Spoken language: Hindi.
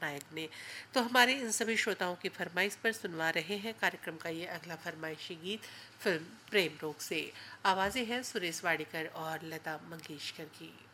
पटनायक ने। तो हमारे इन सभी श्रोताओं की फरमाइश पर सुनवा रहे हैं कार्यक्रम का ये अगला फरमाइशी गीत फिल्म प्रेम रोग से। आवाज़ें हैं सुरेश वाडीकर और लता मंगेशकर की।